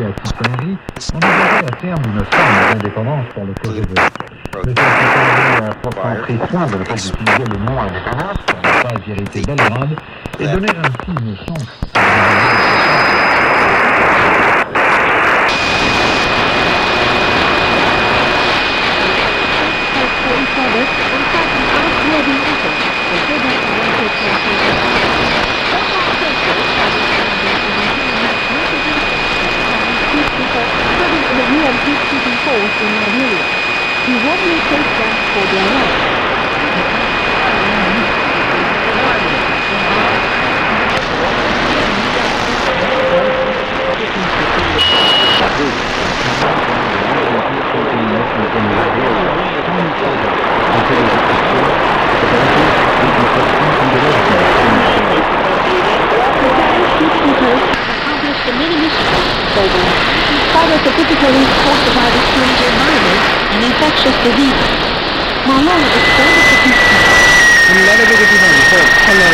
Tissot-Henry envisageait à terme une forme d'indépendance pour le KGB. Le Tissot-Henry a pourtant pris soin de ne pas utiliser le mot indépendance pour ne pas irriter Belgrade et donner ainsi une chance He warmly thanked them for their help. Accomplished many missions program. Started particularly caused by the strange environment and infectious diseases. 马龙 expanded the peace. 你们来到这个地方以后，看到